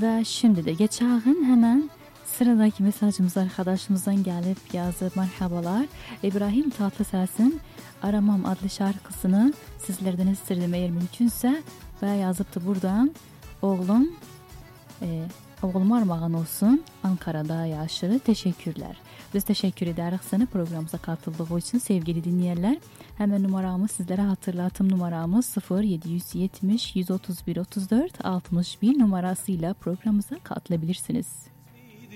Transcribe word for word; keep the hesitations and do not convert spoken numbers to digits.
Ve şimdi de geçelim hemen sıradaki mesajımız arkadaşımızdan gelip yazdı. Merhabalar. İbrahim Tatlıses'in Aramam adlı şarkısını sizlerden istedim eğer mümkünse. Ve yazıp da buradan oğlum e, oğlum armağan olsun, Ankara'da yaşlı. Teşekkürler. Biz teşekkür ederiz sana programımıza katıldığı için sevgili dinleyenler. Hemen numaramı sizlere hatırlatım, numaramız sıfır yedi yetmiş yüz otuz bir otuz dört altmış bir numarasıyla programımıza katılabilirsiniz.